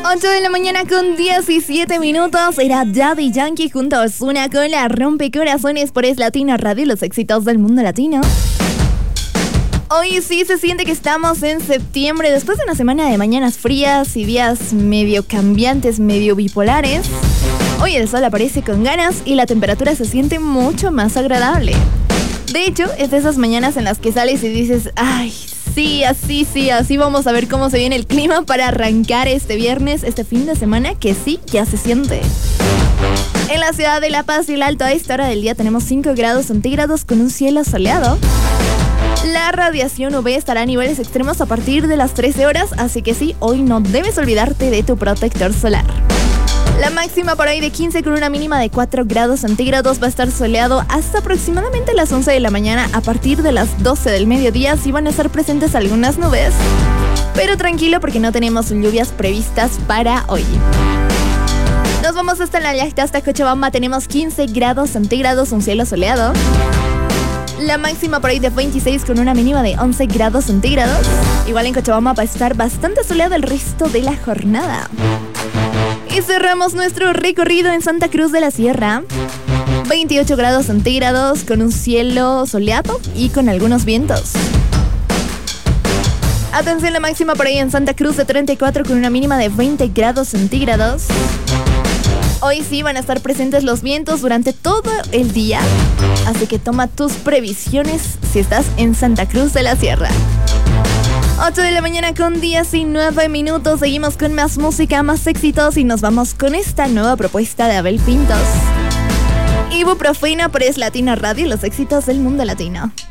8 de la mañana con 17 minutos. Era Daddy Yankee junto a Ozuna con la Rompecorazones por Es Latino Radio, los éxitos del mundo latino. Hoy sí se siente que estamos en septiembre, después de una semana de mañanas frías y días medio cambiantes, medio bipolares. Hoy el sol aparece con ganas y la temperatura se siente mucho más agradable. De hecho, es de esas mañanas en las que sales y dices, ay, sí, así vamos a ver cómo se viene el clima para arrancar este viernes, este fin de semana, que sí, ya se siente. En la ciudad de La Paz y el Alto a esta hora del día tenemos 5 grados centígrados con un cielo soleado. La radiación UV estará a niveles extremos a partir de las 13 horas, así que sí, hoy no debes olvidarte de tu protector solar. La máxima por ahí de 15 con una mínima de 4 grados centígrados, va a estar soleado hasta aproximadamente las 11 de la mañana. A partir de las 12 del mediodía sí van a estar presentes algunas nubes, pero tranquilo porque no tenemos lluvias previstas para hoy. Nos vamos hasta la yacta, hasta Cochabamba, tenemos 15 grados centígrados, un cielo soleado. La máxima por ahí de 26 con una mínima de 11 grados centígrados. Igual en Cochabamba va a estar bastante soleado el resto de la jornada. Y cerramos nuestro recorrido en Santa Cruz de la Sierra. 28 grados centígrados con un cielo soleado y con algunos vientos. Atención, la máxima por ahí en Santa Cruz de 34 con una mínima de 20 grados centígrados. Hoy sí van a estar presentes los vientos durante todo el día, así que toma tus previsiones si estás en Santa Cruz de la Sierra. 8 de la mañana con 19 minutos, seguimos con más música, más éxitos y nos vamos con esta nueva propuesta de Abel Pintos. Ibuprofeno por Es Latino Radio, los éxitos del mundo latino.